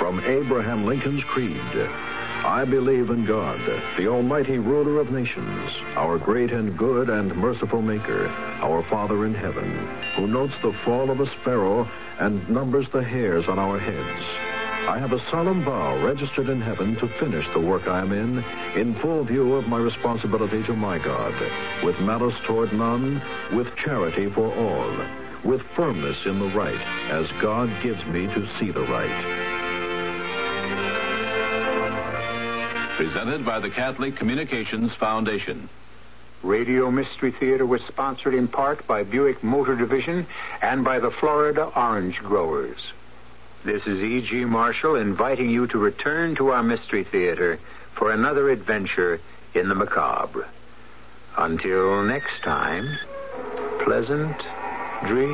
from Abraham Lincoln's Creed. I believe in God, the almighty ruler of nations, our great and good and merciful Maker, our Father in heaven, who notes the fall of a sparrow and numbers the hairs on our heads. I have a solemn vow registered in heaven to finish the work I am in full view of my responsibility to my God, with malice toward none, with charity for all, with firmness in the right, as God gives me to see the right. Presented by the Catholic Communications Foundation. Radio Mystery Theater was sponsored in part by Buick Motor Division and by the Florida Orange Growers. This is E.G. Marshall inviting you to return to our Mystery Theater for another adventure in the macabre. Until next time, pleasant dreams.